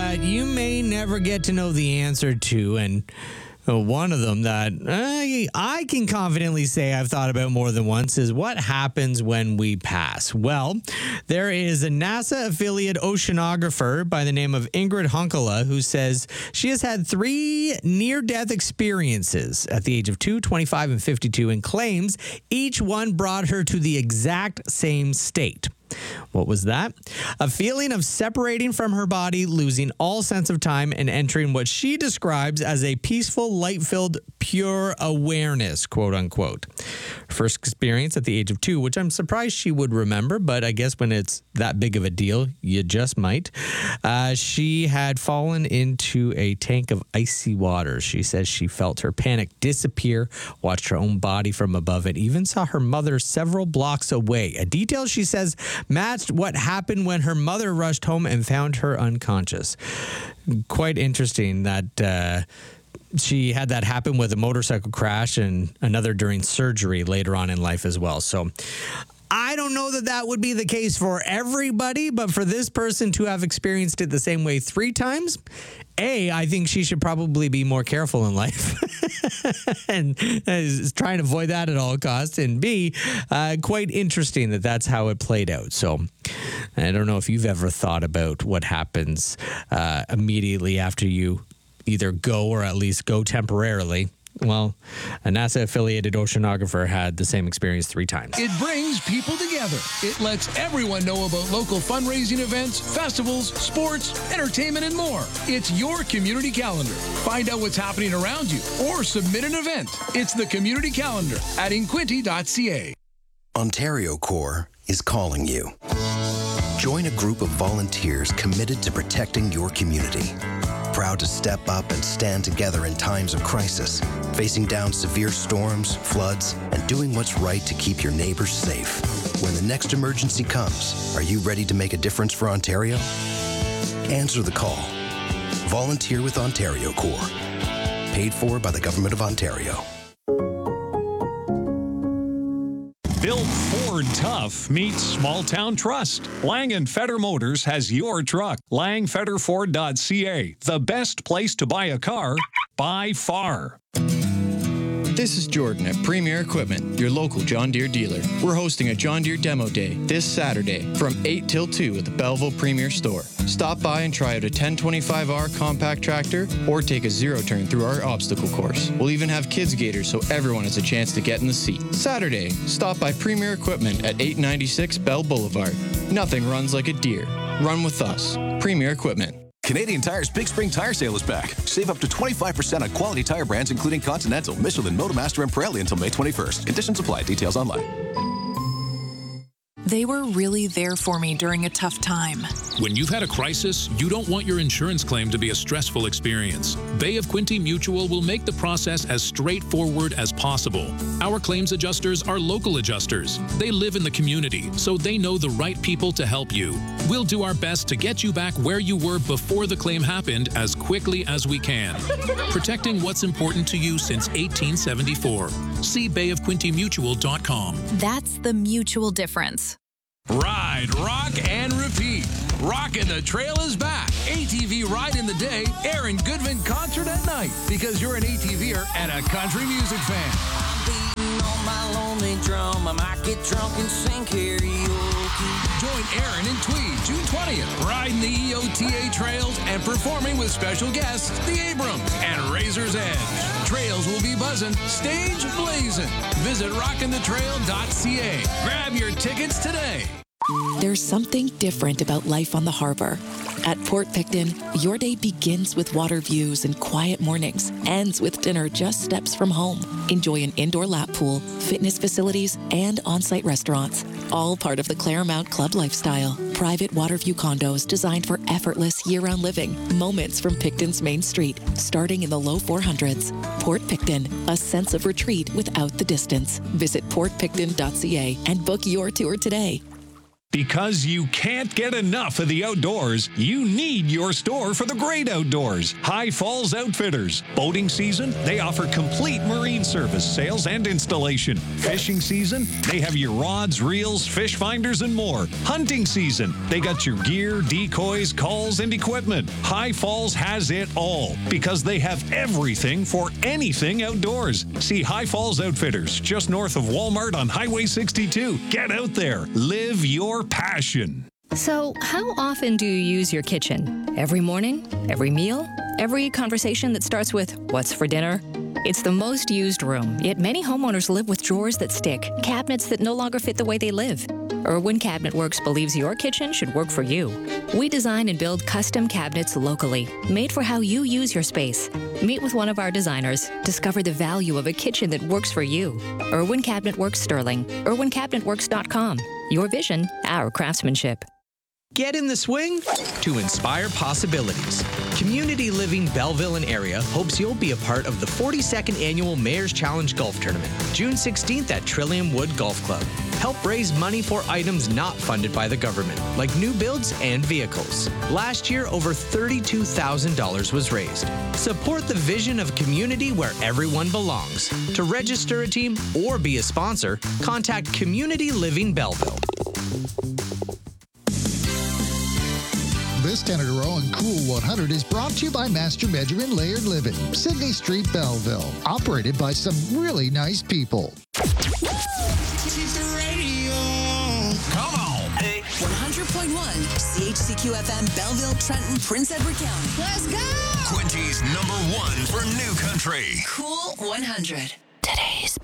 that you may never get to know the answer to, and one of them that I can confidently say I've thought about more than once is what happens when we pass. Well, there is a NASA affiliate oceanographer by the name of Ingrid Honkala who says she has had 3 near-death experiences at the age of 2, 25, and 52 and claims each one brought her to the exact same state. What was that? A feeling of separating from her body, losing all sense of time, and entering what she describes as a peaceful, light-filled, pure awareness, quote unquote. First experience at the age of 2, which I'm surprised she would remember, but I guess when it's that big of a deal, you just might. She had fallen into a tank of icy water. She says she felt her panic disappear, watched her own body from above, and even saw her mother several blocks away. A detail she says matched what happened when her mother rushed home and found her unconscious. Quite interesting that she had that happen with a motorcycle crash and another during surgery later on in life as well. So I don't know that that would be the case for everybody, but for this person to have experienced it the same way 3 times, I think she should probably be more careful in life and is trying to avoid that at all costs. And B, quite interesting that that's how it played out. So I don't know if you've ever thought about what happens immediately after you either go or at least go temporarily. Well, a NASA-affiliated oceanographer had the same experience 3 times. It brings people together. It lets everyone know about local fundraising events, festivals, sports, entertainment, and more. It's your community calendar. Find out what's happening around you or submit an event. It's the Community Calendar at inquinty.ca. Ontario Corps is calling you. Join a group of volunteers committed to protecting your community. Proud to step up and stand together in times of crisis, facing down severe storms, floods, and doing what's right to keep your neighbors safe. When the next emergency comes, are you ready to make a difference for Ontario? Answer the call. Volunteer with Ontario Corps. Paid for by the Government of Ontario. Built Ford Tough meets Small Town Trust. Lang & Feder Motors has your truck. langfederford.ca, the best place to buy a car by far. This is Jordan at Premier Equipment, your local John Deere dealer. We're hosting a John Deere Demo Day this Saturday from 8 till 2 at the Belleville Premier Store. Stop by and try out a 1025R compact tractor or take a zero-turn through our obstacle course. We'll even have kids gators so everyone has a chance to get in the seat. Saturday, stop by Premier Equipment at 896 Bell Boulevard. Nothing runs like a Deere. Run with us. Premier Equipment. Canadian Tire's Big Spring Tire Sale is back. Save up to 25% on quality tire brands including Continental, Michelin, Motomaster, and Pirelli until May 21st. Conditions apply. Details online. They were really there for me during a tough time. When you've had a crisis, you don't want your insurance claim to be a stressful experience. Bay of Quinte Mutual will make the process as straightforward as possible. Our claims adjusters are local adjusters. They live in the community, so they know the right people to help you. We'll do our best to get you back where you were before the claim happened as quickly as we can. Protecting what's important to you since 1874. See bayofquintemutual.com. That's the mutual difference. Ride, rock, and repeat. Rockin' the Trail is back. ATV Ride in the Day, Aaron Goodman Concert at Night. Because you're an ATVer and a country music fan. I'm beating on my lonely drum. I might get drunk and sing karaoke. Join Aaron in Tweed, June 20th, riding the EOTA trails and performing with special guests, the Abrams and Razor's Edge. Trails will be buzzing, stage blazing. Visit rockinthetrail.ca. Grab your tickets today. There's something different about life on the harbor. At Port Picton, your day begins with water views and quiet mornings, ends with dinner just steps from home. Enjoy an indoor lap pool, fitness facilities, and on-site restaurants, all part of the Claremont Club lifestyle. Private water view condos designed for effortless year-round living. Moments from Picton's Main Street, starting in the low 400s. Port Picton, a sense of retreat without the distance. Visit portpicton.ca and book your tour today. Because you can't get enough of the outdoors, you need your store for the great outdoors. High Falls Outfitters. Boating season, they offer complete marine service, sales and installation. Fishing season, they have your rods, reels, fish finders, and more. Hunting season, they got your gear, decoys, calls, and equipment. High Falls has it all because they have everything for anything outdoors. See High Falls Outfitters, just north of Walmart on Highway 62. Get out there. Live your passion. So, how often do you use your kitchen? Every morning? Every meal? Every conversation that starts with, "What's for dinner?" It's the most used room, yet many homeowners live with drawers that stick, cabinets that no longer fit the way they live. Irwin Cabinet Works believes your kitchen should work for you. We design and build custom cabinets locally, made for how you use your space. Meet with one of our designers. Discover the value of a kitchen that works for you. Irwin Cabinet Works Sterling. IrwinCabinetWorks.com. Your vision, our craftsmanship. Get in the swing to inspire possibilities. Community Living Belleville and area hopes you'll be a part of the 42nd Annual Mayor's Challenge Golf Tournament, June 16th at Trillium Wood Golf Club. Help raise money for items not funded by the government, like new builds and vehicles. Last year, over $32,000 was raised. Support the vision of a community where everyone belongs. To register a team or be a sponsor, contact Community Living Belleville. This Canada Row and Cool 100 is brought to you by Master Benjamin Laird Living, Sydney Street, Belleville. Operated by some really nice people. Come on. Hey. 100.1 CHCQ FM, Belleville, Trenton, Prince Edward County. Let's go. Quinty's #1 for New Country. Cool 100. Today's